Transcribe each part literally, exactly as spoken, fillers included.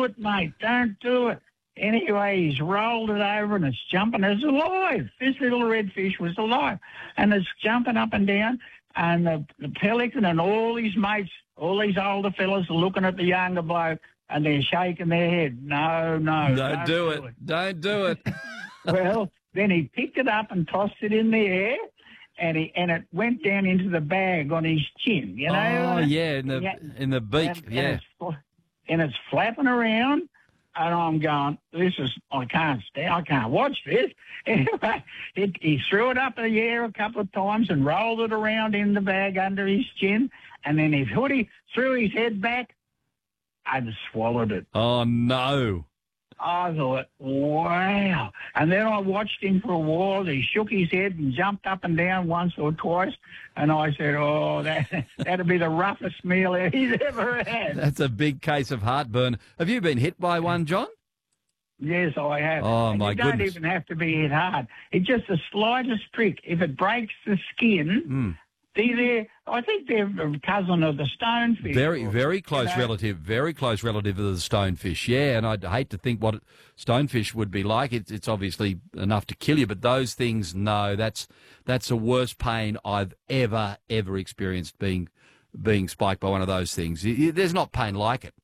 do it, mate. Don't do it. Anyway, he's rolled it over and it's jumping. It's alive. This little red fish was alive. And it's jumping up and down. And the, the pelican and all his mates, all these older fellas are looking at the younger bloke and they're shaking their head. No, no. Don't, don't do, do it. it. Don't do it. Well, then he picked it up and tossed it in the air. And he and it went down into the bag on his chin, you know. Oh yeah, in the yeah. in the beak, and, yeah. And it's, and it's flapping around, and I'm going, this is I can't stand, I can't watch this. Anyway, it, he threw it up in the air a couple of times and rolled it around in the bag under his chin, and then his hoodie threw his head back and swallowed it. Oh no. I thought, wow. And then I watched him for a while. He shook his head and jumped up and down once or twice. And I said, oh, that, that'd be the roughest meal he's ever had. That's a big case of heartburn. Have you been hit by one, John? Yes, I have. Oh, and my you don't goodness. even have to be hit hard. It's just the slightest prick. If it breaks the skin, Mm. see there, I think they're a cousin of the stonefish. Very, or, very close you know. relative, very close relative of the stonefish. Yeah, and I'd hate to think what stonefish would be like. It's, it's obviously enough to kill you, but those things, no, that's that's the worst pain I've ever, ever experienced being being spiked by one of those things. Y- y- There's not pain like it.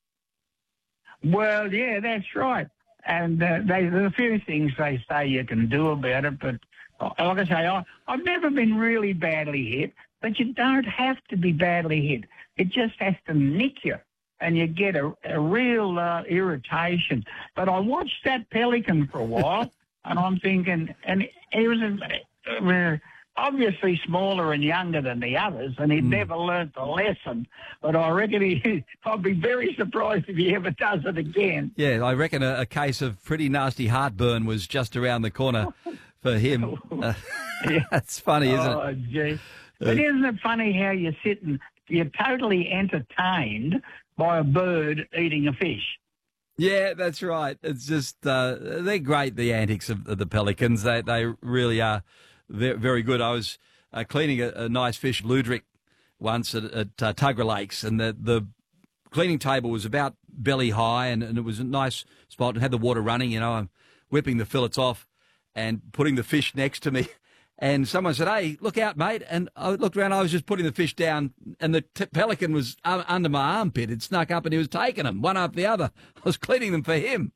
Well, yeah, that's right. And uh, they, there's a few things they say you can do about it, but uh, like I say, I, I've never been really badly hit, but you don't have to be badly hit. It just has to nick you, and you get a, a real uh, irritation. But I watched that pelican for a while, and I'm thinking, and he was a, uh, obviously smaller and younger than the others, and he'd Mm. never learnt the lesson. But I reckon he, I'd be very surprised if he ever does it again. Yeah, I reckon a, a case of pretty nasty heartburn was just around the corner for him. Uh, that's funny, isn't oh, it? gee. But isn't it funny how you sit and you're totally entertained by a bird eating a fish? Yeah, that's right. It's just, uh, they're great, the antics of, of the pelicans. They they really are very, very good. I was uh, cleaning a, a nice fish, Ludric, once at, at uh, Tuggerah Lakes, and the, the cleaning table was about belly high, and, and it was a nice spot and had the water running. You know, I'm whipping the fillets off and putting the fish next to me. And someone said, hey, look out, mate. And I looked around, I was just putting the fish down, and the t- pelican was uh, under my armpit. It snuck up and he was taking them, one after the other. I was cleaning them for him.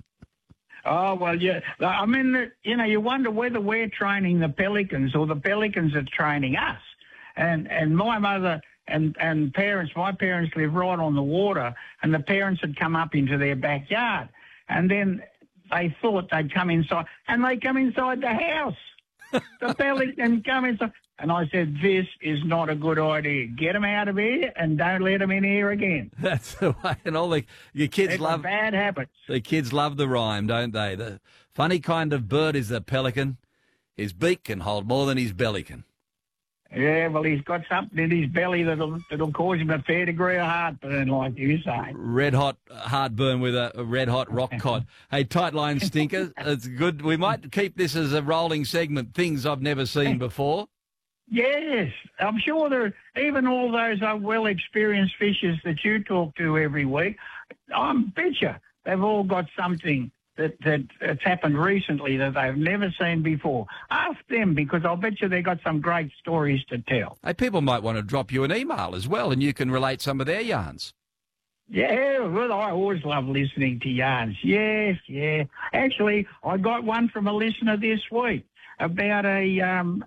Oh, well, yeah. I mean, you know, you wonder whether we're training the pelicans or the pelicans are training us. And and my mother and, and parents, my parents live right on the water, and the parents had come up into their backyard. And then they thought they'd come inside, and they come inside the house. The pelican come inside. And I said, this is not a good idea. Get them out of here and don't let them in here again. That's the way. And all the your kids It's love a bad habit. the kids love the rhyme, don't they? The funny kind of bird is the pelican. His beak can hold more than his belly can. Yeah, well, he's got something in his belly that'll that'll cause him a fair degree of heartburn, like you say. Red hot heartburn with a, a red hot rock cod. Hey, tight line stinker. It's good. We might keep this as a rolling segment. Things I've never seen before. Yes, I'm sure there. Even all those uh, well-experienced fishers that you talk to every week, I bet you they've all got something that, that that's happened recently that they've never seen before. Ask them, because I'll bet you they've got some great stories to tell. Hey, people might want to drop you an email as well, and you can relate some of their yarns. Yeah, well, I always love listening to yarns. Yes, yeah. Actually, I got one from a listener this week about a um,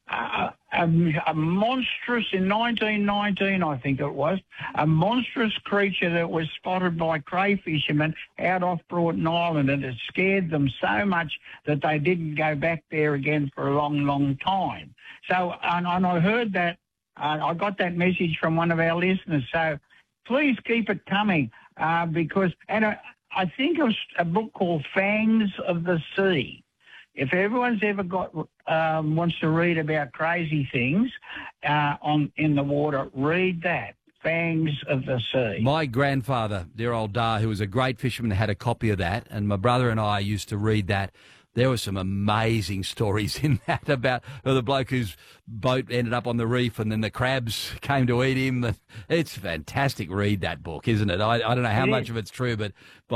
a, a, a monstrous, in nineteen nineteen, I think it was, a monstrous creature that was spotted by crayfishermen out off Broughton Island, and it scared them so much that they didn't go back there again for a long, long time. So, and, and I heard that, uh, I got that message from one of our listeners, so please keep it coming, uh, because, and I, I think it was a book called Fangs of the Sea. If everyone's ever got um, wants to read about crazy things uh, on in the water, read that, Fangs of the Sea. My grandfather, dear old Dar, who was a great fisherman, had a copy of that, and my brother and I used to read that. There were some amazing stories in that about the bloke whose boat ended up on the reef and then the crabs came to eat him. It's a fantastic read, that book, isn't it? I, I don't know how It much is. of it's true, but